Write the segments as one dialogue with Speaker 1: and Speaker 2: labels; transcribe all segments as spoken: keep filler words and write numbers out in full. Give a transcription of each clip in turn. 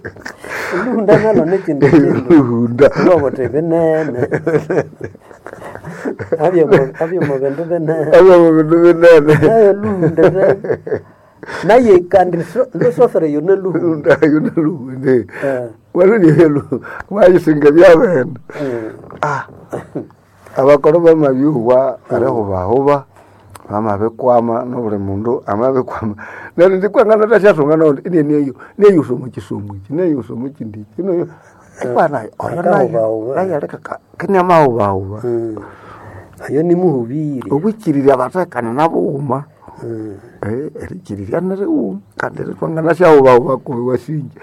Speaker 1: Luhunda nalo nekindu
Speaker 2: luhunda
Speaker 1: lobo tebenene abyo abyo mugendo benene
Speaker 2: abo bintu binene
Speaker 1: ayo luhunda naye kandi ndo sofere yona luhunda
Speaker 2: yona luhunda walo ni helo wayisinga byabenda ah abakoro bamabyuwa araho bahoba mama bekwama no buri mundu amabe kwama nari ndikwangana tashatunga no ine neyo neyo somo kisomo neyo somo kindi kino bana oyo nayo nayo reka kanyama ubawa
Speaker 1: ayo ni muhubiri
Speaker 2: ubukirira abatakana nabo uma eh erikirira nare um kandi twangana sha ubawa ko wasinje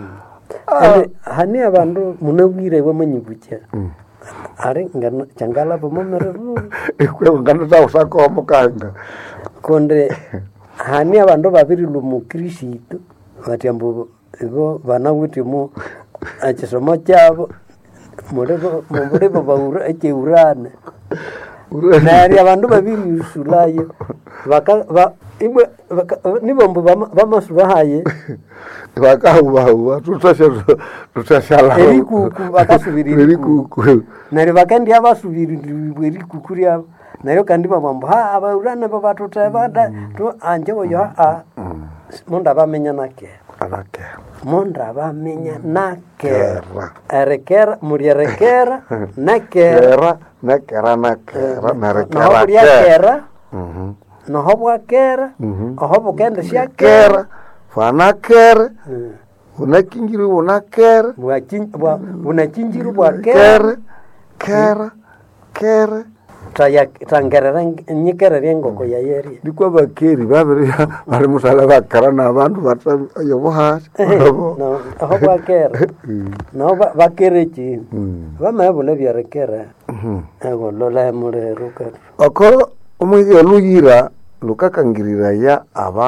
Speaker 1: hani abantu munabwire bamanyibuke are ngana changala bomamere
Speaker 2: ekwe ngana tausako mukanga
Speaker 1: konde hani abantu babiri lumukrisito batyambo ego bana wuti mu achisomo cyabo murebo murebo baura ekeurane nari abantu babiri usulayo baka ba ibwe nibombo bamasubahaye
Speaker 2: bakahubahuba tutasha tutashala
Speaker 1: eriku bakasubiri eriku nari bakandi abasubiri eriku yabo nayo kandi babambo ha abaurana babatota bada to anje oyo ha monda bamenya nake
Speaker 2: alake
Speaker 1: monda bamenya nake erekera muri erekera nakera
Speaker 2: nakera nakera
Speaker 1: narekera mhm no hobwa kera ahobo kende sia
Speaker 2: kera fana kera unakingiru unakera
Speaker 1: bwa unakingiru bwa
Speaker 2: kera kera kera
Speaker 1: taya tangerera nyikera rengo ko yayeri
Speaker 2: dikwa bakeri babiri bari musala bakara nabantu bata yoboha
Speaker 1: no ahobo kera no bakerechi bamabule byarekera ego lola mure ruka
Speaker 2: akoro umwe yaluyira lukakangirira ya aba